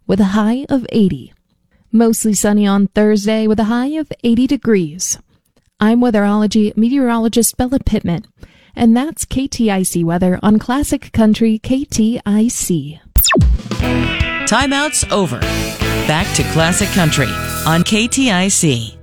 with a high of 80. Mostly sunny on Thursday with a high of 80 degrees. I'm weatherology meteorologist Bella Pittman, and that's KTIC weather on Classic Country KTIC. Timeout's over. Back to Classic Country on KTIC.